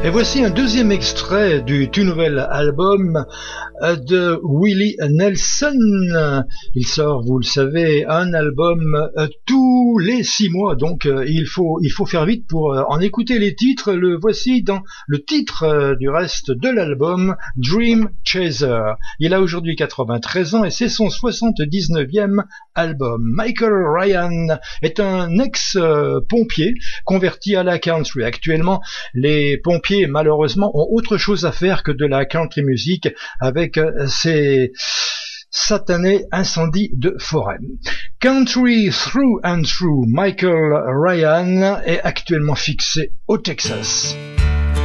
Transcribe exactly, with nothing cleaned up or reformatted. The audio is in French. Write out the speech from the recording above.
Et voici un deuxième extrait du tout nouvel album de Willie Nelson. Il sort, vous le savez, un album tous les six mois, donc il faut il faut faire vite pour en écouter les titres. Le voici dans le titre du reste de l'album, Dream Chaser. Il a aujourd'hui quatre-vingt-treize ans et c'est son soixante-dix-neuvième album. Michael Ryan est un ex-pompier converti à la country. Actuellement, les pompiers malheureusement ont autre chose à faire que de la country music avec ces satanés incendies de forêt. Country through and through, Michael Ryan est actuellement fixé au Texas.